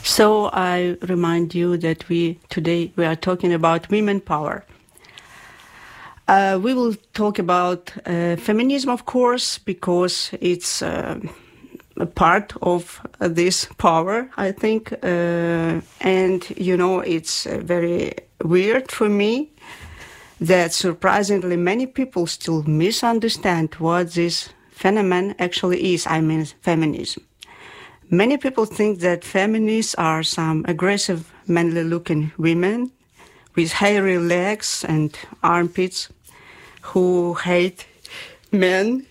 So I remind you that today we are talking about women power. We will talk about feminism, of course, because it's a part of this power, I think. And, it's very weird for me that surprisingly many people still misunderstand what this phenomenon actually is. I mean, feminism. Many people think that feminists are some aggressive, manly-looking women with hairy legs and armpits who hate men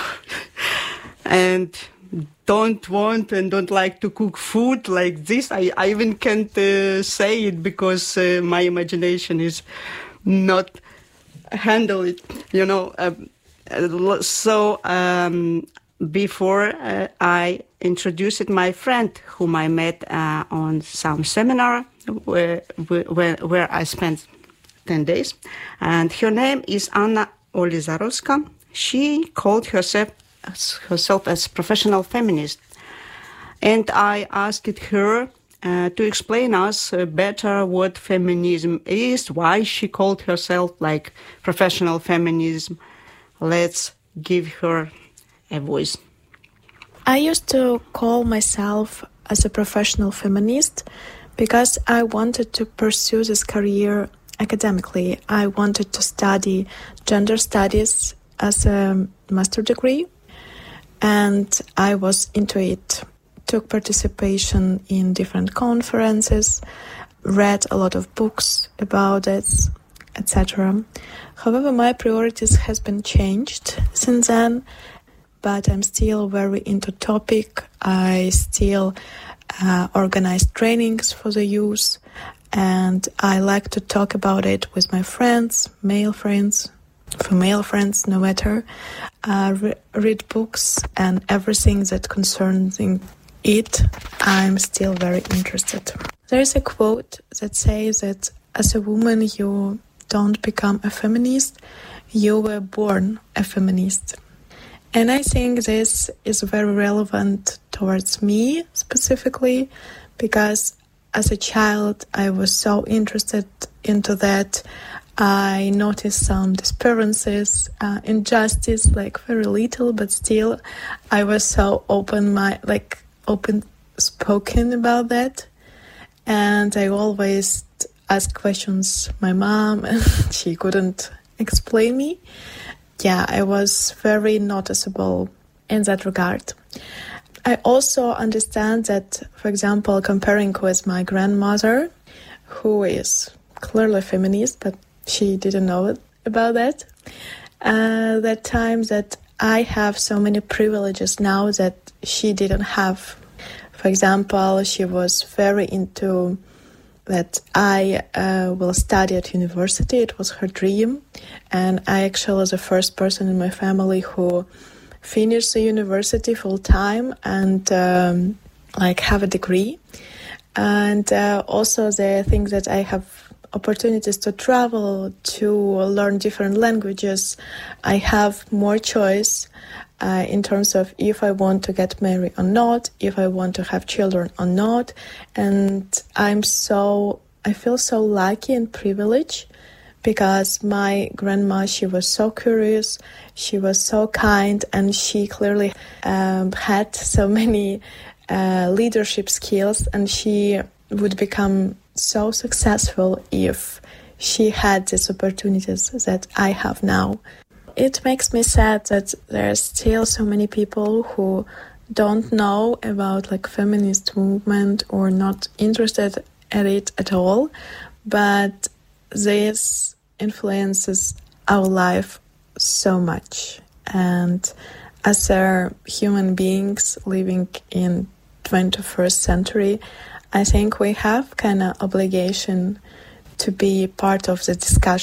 and don't want and don't like to cook food like this. I even can't say it because my imagination is not handle it, before I introduced my friend whom I met on some seminar where I spent 10 days. And her name is Anna Olizarowska. She called herself as professional feminist. And I asked her to explain us better what feminism is, why she called herself like professional feminism. Let's give her a voice. I used to call myself as a professional feminist because I wanted to pursue this career academically. I wanted to study gender studies as a master degree, and I was into it. Took participation in different conferences, read a lot of books about it, etc. However, my priorities has been changed since then, but I'm still very into topic. I still organize trainings for the youth, and I like to talk about it with my friends, male friends, female friends, no matter. Read books and everything that concerns it, I'm still very interested. There is a quote that says that as a woman you don't become a feminist, you were born a feminist. And I think this is very relevant towards me specifically, because as a child I was so interested into that. I noticed some disappearances, injustice, like very little, but still I was so open-spoken about that. And I always asked questions my mom, and she couldn't explain me. Yeah, I was very noticeable in that regard. I also understand that, for example, comparing with my grandmother, who is clearly feminist, but she didn't know about that, that time that I have so many privileges now that she didn't have. For example, she was very into that I will study at university. It was her dream. And I actually was the first person in my family who finished the university full time and have a degree. And also the thing that I have opportunities to travel, to learn different languages. I have more choice in terms of if I want to get married or not, if I want to have children or not. And I feel so lucky and privileged because my grandma, she was so curious, she was so kind, and she clearly had so many leadership skills, and she would become so successful if she had these opportunities that I have now. It makes me sad that there are still so many people who don't know about feminist movement or not interested in it at all, but this influences our life so much. And as human beings living in 21st century, I think we have kind of obligation to be part of the discussion.